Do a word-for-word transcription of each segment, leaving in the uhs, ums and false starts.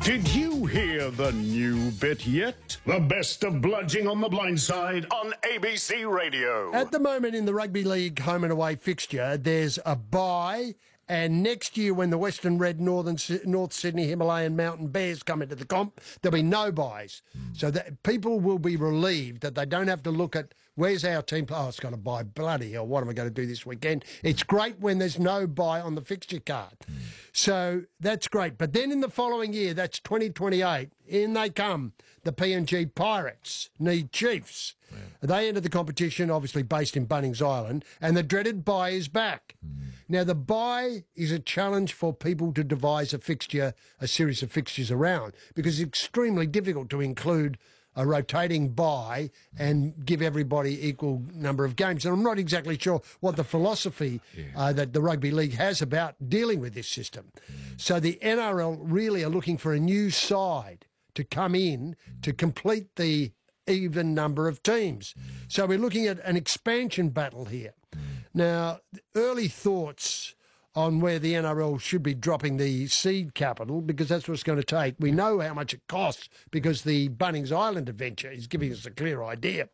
Did you hear the new bit yet? The best of Bludging on the Blind Side on A B C Radio. At the moment in the Rugby League home and away fixture, there's a bye, and next year when the Western Red Northern North Sydney Himalayan Mountain Bears come into the comp, there'll be no byes. So that people will be relieved that they don't have to look at where's our team. Oh, it's got a bye. Bloody hell, what am I going to do this weekend? It's great when there's no bye on the fixture card. So that's great. But then in the following year, that's twenty twenty-eight, in they come. The P N G Pirates need Chiefs. Yeah. They enter the competition, obviously based in Bunnings Island, and the dreaded bye is back. Mm. Now, the bye is a challenge for people to devise a fixture, a series of fixtures around, because it's extremely difficult to include a rotating bye and give everybody equal number of games. And I'm not exactly sure what the philosophy yeah. uh, that the Rugby League has about dealing with this system. Mm. So the N R L really are looking for a new side to come in mm. to complete the even number of teams. Mm. So we're looking at an expansion battle here. Mm. Now, early thoughts on where the N R L should be dropping the seed capital, because that's what it's going to take. We know how much it costs because the Bunnings Island adventure is giving us a clear idea.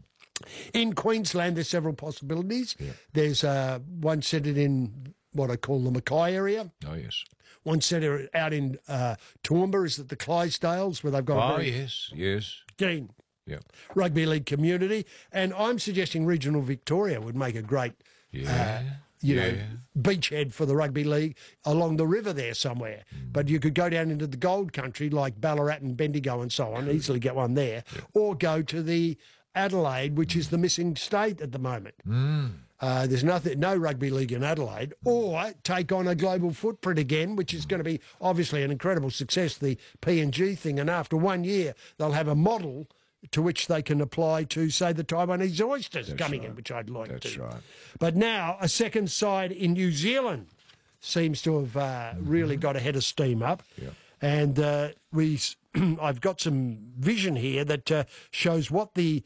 In Queensland, there's several possibilities. Yeah. There's uh, one centred in what I call the Mackay area. Oh, yes. One centre out in uh, Toowoomba is at the Clydesdales, where they've got oh, a very yes, yes. keen yeah. rugby league community. And I'm suggesting regional Victoria would make a great... Yeah. Uh, you yeah. know, beachhead for the rugby league along the river there somewhere. Mm. But you could go down into the gold country like Ballarat and Bendigo and so on, easily get one there, yeah. or go to the Adelaide, which mm. is the missing state at the moment. Mm. Uh, there's nothing, no rugby league in Adelaide, or take on a global footprint again, which is going to be obviously an incredible success, the P N G thing. And after one year, they'll have a model to which they can apply to, say, the Taiwanese oysters That's coming right. in, which I'd like That's to. Right. But now a second side in New Zealand seems to have uh, mm-hmm. really got a head of steam up. Yeah. And uh, we, I've got some vision here that uh, shows what the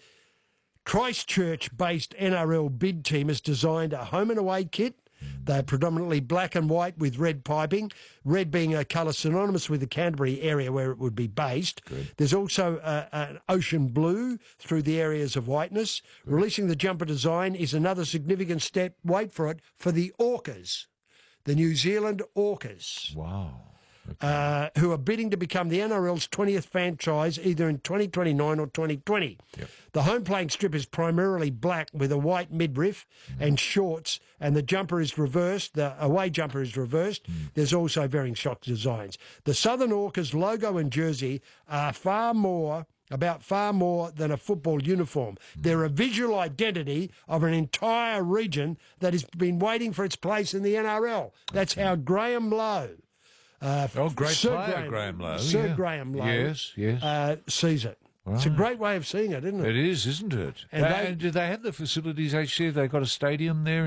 Christchurch-based N R L bid team has designed a home and away kit. They're predominantly black and white with red piping, red being a colour synonymous with the Canterbury area where it would be based. Good. There's also uh, an ocean blue through the areas of whiteness. Good. Releasing the jumper design is another significant step, wait for it, for the Orcas, the New Zealand Orcas. Wow. Okay. Uh, who are bidding to become the N R L's twentieth franchise either in twenty twenty-nine or twenty twenty. Yep. The home playing strip is primarily black with a white midriff mm. and shorts, and the jumper is reversed, the away jumper is reversed. Mm. There's also varying shock designs. The Southern Orcas logo and jersey are far more, about far more than a football uniform. Mm. They're a visual identity of an entire region that has been waiting for its place in the N R L. That's okay. how Graham Lowe, Uh, oh, great Sir player, Graham, Graham Lowe. Sir yeah. Graham Lowe yes, yes. Uh, sees it. Right. It's a great way of seeing it, isn't it? It is, isn't it? And uh, they, do they have the facilities, actually? They've got a stadium there